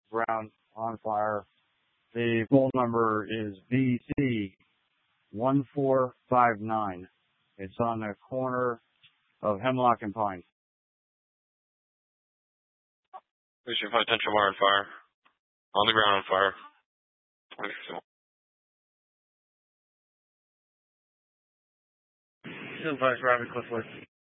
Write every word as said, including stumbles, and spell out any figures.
ground on fire. The phone number is B C one four five nine. It's on the corner of Hemlock and Pine. Mission five ten Tremor on fire. On the ground on fire. Supervisor Robert Cliffwood.